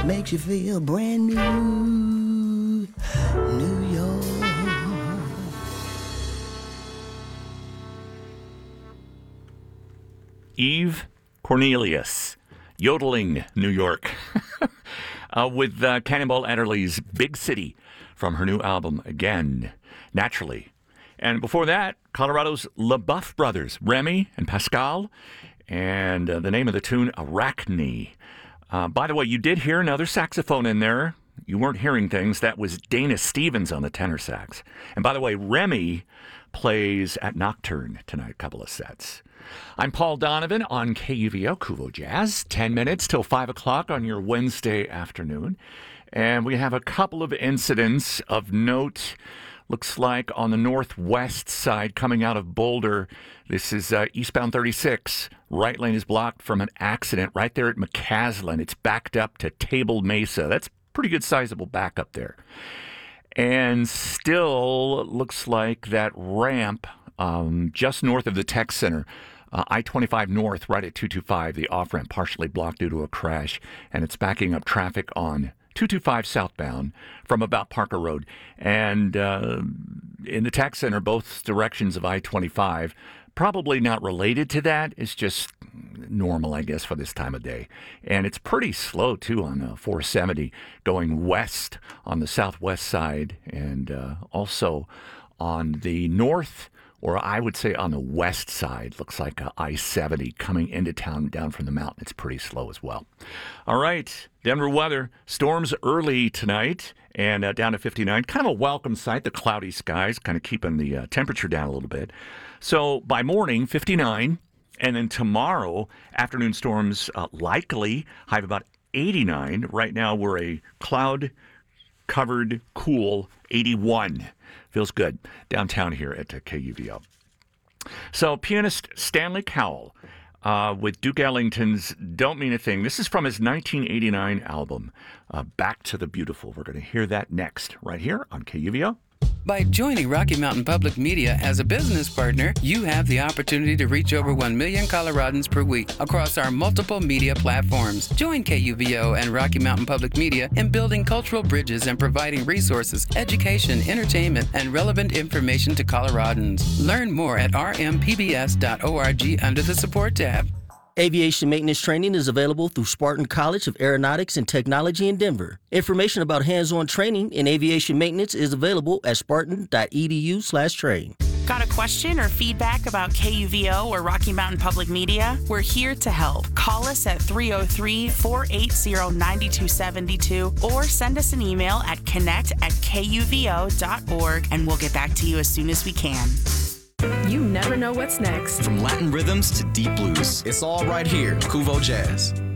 makes you feel brand new, New York. Eve Cornelius, yodeling New York, with Cannonball Adderley's Big City from her new album, Again, Naturally. And before that, Colorado's LaBeouf brothers, Remy and Pascal, and the name of the tune, Arachne. By the way, you did hear another saxophone in there. You weren't hearing things. That was Dana Stevens on the tenor sax. And by the way, Remy plays at Nocturne tonight, a couple of sets. I'm Paul Donovan on KUVO, Kuvo Jazz, 10 minutes till 5 o'clock on your Wednesday afternoon. And we have a couple of incidents of note. Looks like on the northwest side coming out of Boulder, this is eastbound 36. Right lane is blocked from an accident right there at McCaslin. It's backed up to Table Mesa. That's pretty good sizable backup there. And still looks like that ramp just north of the Tech Center, I-25 north, right at 225, the off-ramp partially blocked due to a crash, and it's backing up traffic on 225 southbound from about Parker Road. And in the Tech Center, both directions of I-25, probably not related to that. It's just normal, I guess, for this time of day. And it's pretty slow, too, on 470 going west on the southwest side, and also on the north, or I would say on the west side. Looks like I-70 coming into town down from the mountain. It's pretty slow as well. All right, Denver weather. Storms early tonight and down to 59. Kind of a welcome sight, the cloudy skies, kind of keeping the temperature down a little bit. So by morning, 59. And then tomorrow, afternoon storms likely, high of about 89. Right now, we're a cloud-covered, cool 81. Feels good downtown here at KUVO. So pianist Stanley Cowell with Duke Ellington's Don't Mean a Thing. This is from his 1989 album, Back to the Beautiful. We're going to hear that next right here on KUVO. By joining Rocky Mountain Public Media as a business partner, you have the opportunity to reach over 1 million Coloradans per week across our multiple media platforms. Join KUVO and Rocky Mountain Public Media in building cultural bridges and providing resources, education, entertainment, and relevant information to Coloradans. Learn more at rmpbs.org under the Support tab. Aviation maintenance training is available through Spartan College of Aeronautics and Technology in Denver. Information about hands-on training in aviation maintenance is available at spartan.edu/train. Got a question or feedback about KUVO or Rocky Mountain Public Media? We're here to help. Call us at 303-480-9272 or send us an email at connect@kuvo.org and we'll get back to you as soon as we can. You never know what's next. From Latin rhythms to deep blues, it's all right here, Kuvo Jazz.